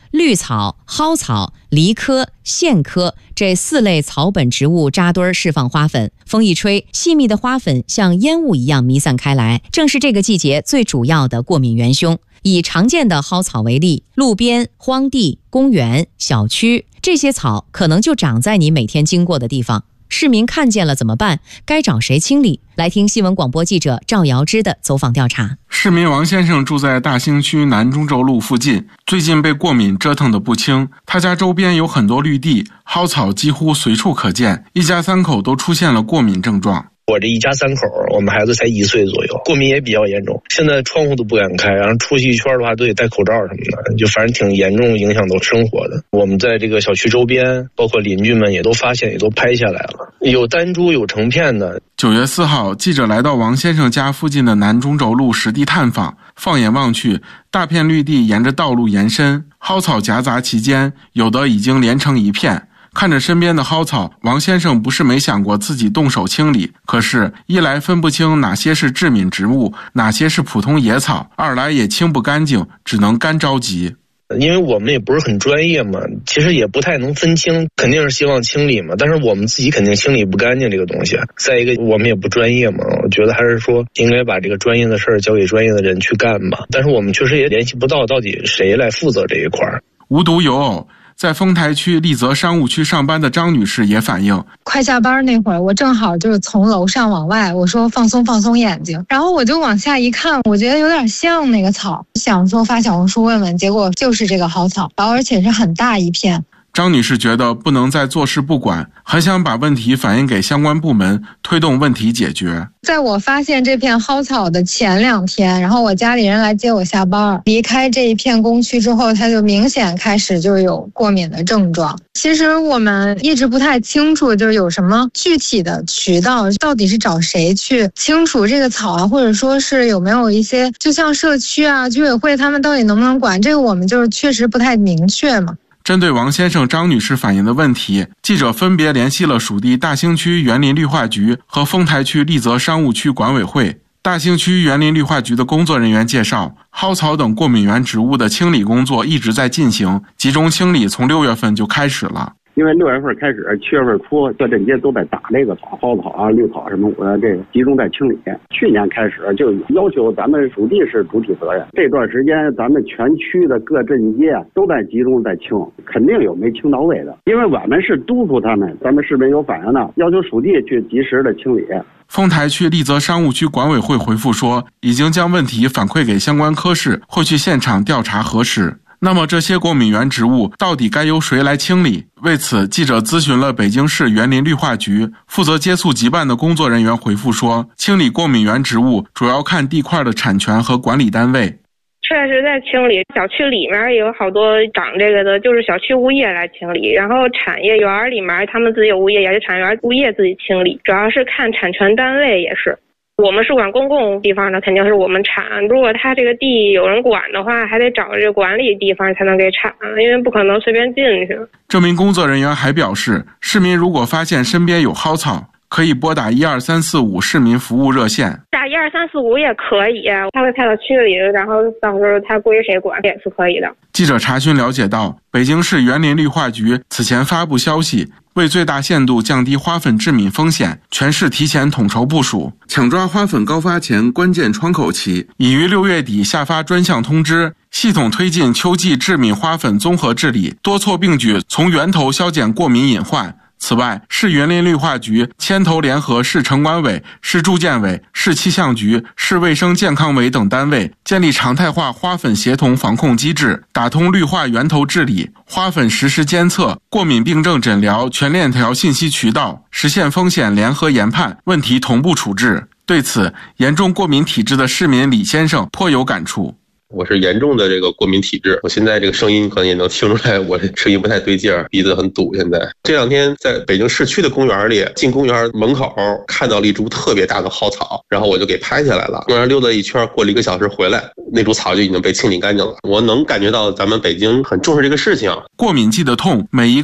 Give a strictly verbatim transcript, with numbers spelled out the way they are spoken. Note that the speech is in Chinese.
绿草、蒿草、梨科、苋科这四类草本植物扎堆释放花粉，风一吹，细密的花粉像烟雾一样弥散开来，正是这个季节最主要的过敏元凶。以常见的蒿草为例，路边、荒地、公园、小区，这些草可能就长在你每天经过的地方。市民看见了怎么办？该找谁清理？来听新闻广播记者赵瑶芝的走访调查。 市民王先生住在大兴区南中轴路附近，最近被过敏折腾得不轻。他家周边有很多绿地，蒿草几乎随处可见，一家三口都出现了过敏症状。 我这一家三口，我们孩子才一岁左右，过敏也比较严重，现在窗户都不敢开，然后出去一圈的话都得戴口罩什么的，就反正挺严重，影响到生活的。我们在这个小区周边，包括邻居们也都发现，也都拍下来了，有单株有成片的。 九月四号，记者来到王先生家附近的南中轴路实地探访，放眼望去，大片绿地沿着道路延伸，蒿草夹杂其间，有的已经连成一片。看着身边的蒿草，王先生不是没想过自己动手清理，可是一来分不清哪些是致敏植物，哪些是普通野草，二来也清不干净，只能干着急。 因为我们也不是很专业嘛，其实也不太能分清，肯定是希望清理嘛，但是我们自己肯定清理不干净这个东西。再一个我们也不专业嘛，我觉得还是说应该把这个专业的事儿交给专业的人去干吧。但是我们确实也联系不到到底谁来负责这一块。 无独有偶，在丰台区丽泽商务区上班的张女士也反映， 快下班那会儿，我正好就是从楼上往外，我说放松放松眼睛，然后我就往下一看，我觉得有点像那个草，想说发小红书问问，结果就是这个蒿草，然后而且是很大一片。 张女士觉得不能再坐视不管，很想把问题反映给相关部门，推动问题解决。 在我发现这片蒿草的前两天，然后我家里人来接我下班，离开这一片工区之后，他就明显开始就是有过敏的症状。其实我们一直不太清楚，就是有什么具体的渠道，到底是找谁去清除这个草啊，或者说是有没有一些，就像社区啊、居委会他们到底能不能管，这个我们就是确实不太明确嘛。 针对王先生、张女士反映的问题，记者分别联系了属地大兴区园林绿化局和丰台区丽泽商务区管委会。大兴区园林绿化局的工作人员介绍，蒿草等过敏源植物的清理工作一直在进行，集中清理从六月份就开始了。 因为六月份开始，七月份初，各镇街都在打这个草，蒿草啊、绿草什么的，这个集中在清理。去年开始就要求咱们属地是主体责任，这段时间咱们全区的各镇街都在集中在清，肯定有没清到位的。因为我们是督促他们，咱们市民有反应的，要求属地去及时的清理。 丰台区丽泽商务区管委会回复说，已经将问题反馈给相关科室，会去现场调查核实。那么这些过敏源植物到底该由谁来清理？为此，记者咨询了北京市园林绿化局负责接触集办的工作人员，回复说，清理过敏源植物主要看地块的产权和管理单位。 确实在清理，小区里面也有好多长这个的，就是小区物业来清理，然后产业园里面他们自己有物业，也是产业园物业自己清理，主要是看产权单位也是。我们是管公共地方的，肯定是我们产，如果他这个地有人管的话，还得找这个管理地方才能给产，因为不可能随便进去。 这名工作人员还表示，市民如果发现身边有蒿草，可以拨打一二三四五市民服务热线。 打一二三四五也可以，他会派到区里，然后到时候他归谁管也是可以的。 记者查询了解到，北京市园林绿化局此前发布消息，为最大限度降低花粉致敏风险，全市提前统筹部署，抢抓花粉高发前关键窗口期，已于六月底下发专项通知，系统推进秋季致敏花粉综合治理，多措并举，从源头消减过敏隐患。此外，市园林绿化局牵头联合市城管委、市住建委、市气象局、市卫生健康委等单位，建立常态化花粉协同防控机制，打通绿化源头治理、花粉实时监测、过敏病症诊疗全链条信息渠道，实现风险联合研判，问题同步处置。对此，严重过敏体质的市民李先生颇有感触。 我是严重的这个过敏体质，我现在这个声音可能也能听出来，我这声音不太对劲儿，鼻子很堵。现在这两天在北京市区的公园里，进公园门口看到了一株特别大的蒿草，然后我就给拍下来了。公园溜达一圈，过了一个小时回来，那株草就已经被清理干净了。我能感觉到咱们北京很重视这个事情。 过敏季的痛，每一个